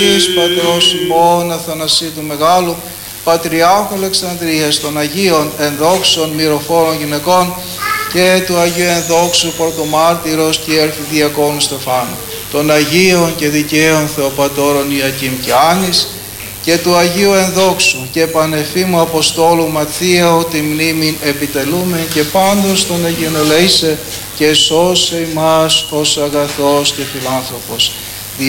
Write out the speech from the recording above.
Πατρός ημών Αθανασίου Μεγάλου, Πατριάρχου Αλεξανδρίας, των Αγίων ενδόξων μυροφόρων γυναικών και του Αγίου ενδόξου Πρωτομάρτυρος και Αρχιδιακόνου Στεφάνου, των Αγίων και δικαίων Θεοπατώρων Ιακήμ και Άνης και του Αγίου ενδόξου και Πανεφήμου Αποστόλου Ματθίου τη μνήμην επιτελούμε και πάντως τον Αγίον ελέησε και σώσε ημάς ως αγαθός και φιλάνθρωπος.